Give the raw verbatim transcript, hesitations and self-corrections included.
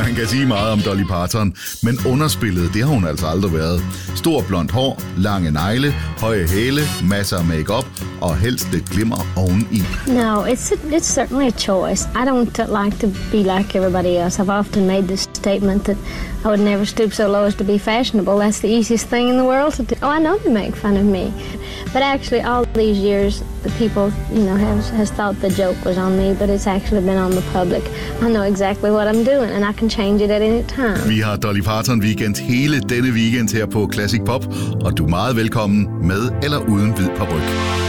Man kan sige meget om Dolly Parton, men underspillet, det har hun altså aldrig været. Stor blondt hår, lange negle, høje hæle, masser af makeup og helst lidt glimmer oveni. No, it's a, it's certainly a choice. I don't like to be like everybody else. I've often made this statement that I would never stoop so low as to be fashionable. That's the easiest thing in the world to do. Oh, I know they make fun of me. But actually, all these years, the people, you know, have has thought the joke was on me, but it's actually been on the public. I know exactly what I'm doing, and I can change it at any time. Vi har Dolly Parton Weekend hele denne weekend her på Classic Pop, og du er meget velkommen med eller uden hvid paryk.